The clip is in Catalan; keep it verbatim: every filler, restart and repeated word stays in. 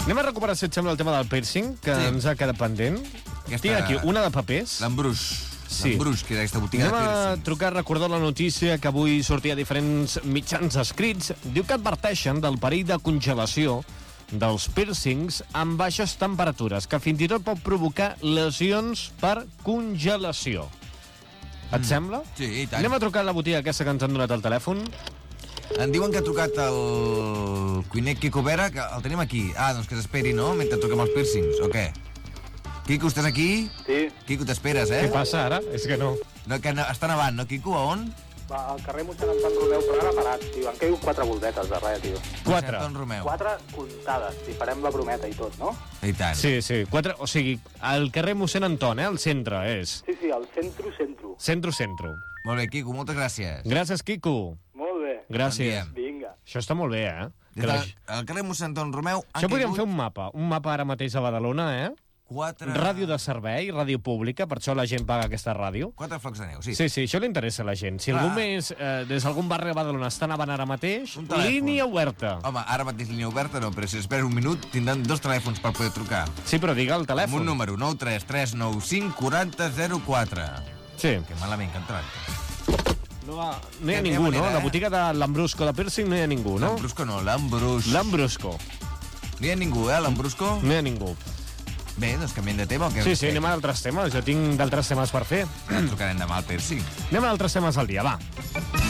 Anem a recuperar, si et sembla, el tema del piercing, que sí. ens ha quedat pendent. Aquesta... Tinc aquí una de papers. L'Embruix. Sí. L'Embruix, que era aquesta botiga Anem de piercing. Anem a trucar a recordar la notícia que avui sortia a diferents mitjans escrits. Diu que adverteixen del perill de congelació dels piercings amb baixes temperatures, que fins i tot pot provocar lesions per congelació. Et mm. sembla? Sí, i tant. Anem a trucar a la botiga aquesta que ens han donat al telèfon. Em diuen que ha trucat el cuiner Quico Vera, que el tenim aquí. Ah, doncs que s'esperi, no?, mentre truquem els piercings, o què? Quico, estàs aquí? Sí. Quico, t'esperes, eh? Què passa ara? És que no. No, que està nevant, no, Quico? A on? Va, al carrer Mossèn Anton Romeu, però ara parat, tio. Em quedo quatre voltetes de res, tio. Quatre. Anton Romeu. Quatre comptades, si farem la brometa i tot, no? I tant. Sí, sí, quatre, o sigui, al carrer mossèn Anton, eh, al centre, és. Sí, sí, al centro-centro. Centro-centro. Molt bé, Quico, moltes gràcies. Gràcies, Quico. Molt bé. Gràcies. Bon Vinga. Això està molt bé, eh? Des del, al carrer mossèn Anton Romeu... Això podríem fer un mapa, un mapa ara mateix a Badalona, eh? Quatre... Ràdio de servei, ràdio pública, per això la gent paga aquesta ràdio. Quatre flocs de neu, sí. Sí, sí, això li interessa a la gent. Si Clar. algú més, eh, des d'algun barri de Badalona està nevant ara mateix, Un telèfon. línia oberta. Home, ara mateix línia oberta no, però si esperes un minut tindran dos telèfons per poder trucar. Sí, però digue el telèfon. Amb un número, nou tres tres nou cinc quatre zero zero quatre. Sí. Que malament que han entrat. No, va, no hi ha No hi ha ningú, manera, no? eh? La botiga de l'Ambrusco de piercing no hi ha ningú, no? L'Ambrusco no, l'Ambrus. L'Ambrusco. No hi ha ningú, eh, l'Ambrusco? No hi ha ningú. Bé, doncs canviem de tema o què? Sí, sí, anem a d'altres temes. Jo tinc d'altres temes per fer. Trucarem demà al piercing. Anem a d'altres temes al dia, va.